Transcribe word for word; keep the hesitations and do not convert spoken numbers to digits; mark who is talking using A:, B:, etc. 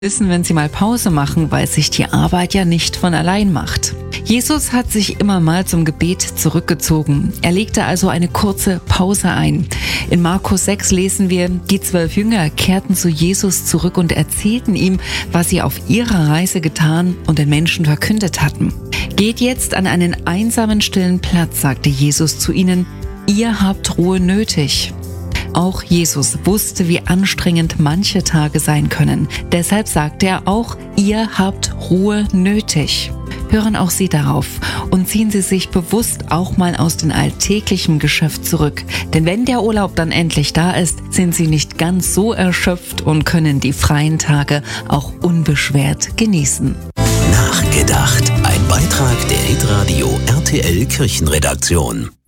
A: Wissen, wenn sie mal Pause machen, weil sich die Arbeit ja nicht von allein macht. Jesus hat sich immer mal zum Gebet zurückgezogen. Er legte also eine kurze Pause ein. In Markus sechs lesen wir, die zwölf Jünger kehrten zu Jesus zurück und erzählten ihm, was sie auf ihrer Reise getan und den Menschen verkündet hatten. Geht jetzt an einen einsamen, stillen Platz, sagte Jesus zu ihnen, ihr habt Ruhe nötig. Auch Jesus wusste, wie anstrengend manche Tage sein können. Deshalb sagte er auch, ihr habt Ruhe nötig. Hören auch Sie darauf und ziehen Sie sich bewusst auch mal aus dem alltäglichen Geschäft zurück. Denn wenn der Urlaub dann endlich da ist, sind Sie nicht ganz so erschöpft und können die freien Tage auch unbeschwert genießen.
B: Nachgedacht. Ein Beitrag der Hitradio R T L Kirchenredaktion.